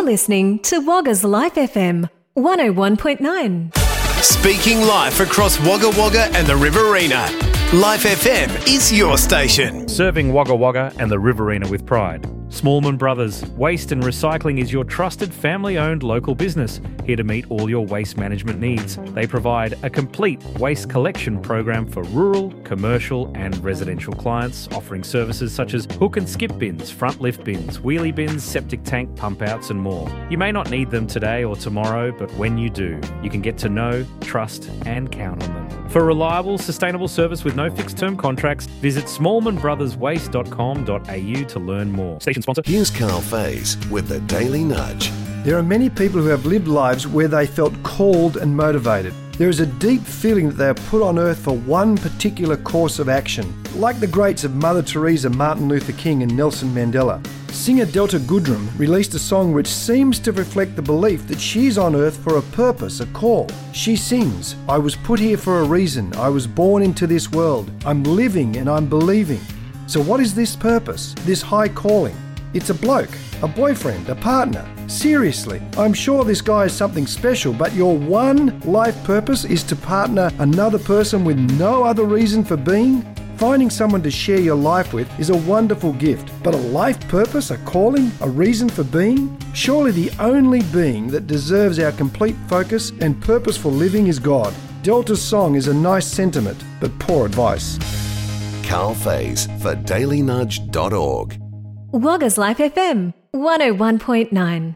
listening to Wagga's Life FM 101.9. Speaking life across Wagga Wagga and the Riverina. Life FM is your station. Serving Wagga Wagga and the Riverina with pride. Smallman Brothers Waste and Recycling is your trusted family-owned local business, here to meet all your waste management needs. They provide a complete waste collection program for rural, commercial and residential clients, offering services such as hook and skip bins, front lift bins, wheelie bins, septic tank pump outs and more. You may not need them today or tomorrow, but when you do, you can get to know, trust and count on them. For reliable, sustainable service with no fixed term contracts, visit smallmanbrotherswaste.com.au to learn more. Station sponsor. Here's Carl Faze with the Daily Nudge. There are many people who have lived lives where they felt called and motivated. There is a deep feeling that they are put on earth for one particular course of action, like the greats of Mother Teresa, Martin Luther King and Nelson Mandela. Singer Delta Goodrem released a song which seems to reflect the belief that she's on earth for a purpose, a call. She sings, "I was put here for a reason. I was born into this world. I'm living and I'm believing." So what is this purpose, this high calling? It's a bloke, a boyfriend, a partner. Seriously, I'm sure this guy is something special, but your one life purpose is to partner another person with no other reason for being? Finding someone to share your life with is a wonderful gift, but a life purpose, a calling, a reason for being? Surely the only being that deserves our complete focus and purposeful living is God. Delta's song is a nice sentiment, but poor advice. Carl Faze for dailynudge.org. Wagga's Life FM 101.9.